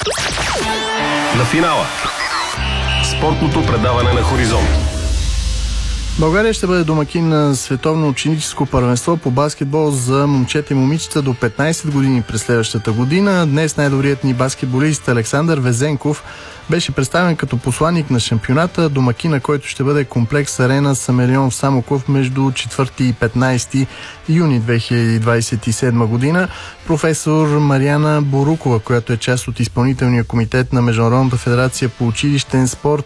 На финала. Спортното предаване на Хоризонт. България ще бъде домакин на световно ученическо първенство по баскетбол за момчета и момичета до 15 години през следващата година. Днес най-добрият ни баскетболист Александър Везенков беше представен като посланик на шампионата, домакина, който ще бъде комплекс Арена Самерион в Самоков между 4 и 15 юни 2027 година. Професор Мариана Борукова, която е част от изпълнителния комитет на Международната федерация по училищен спорт,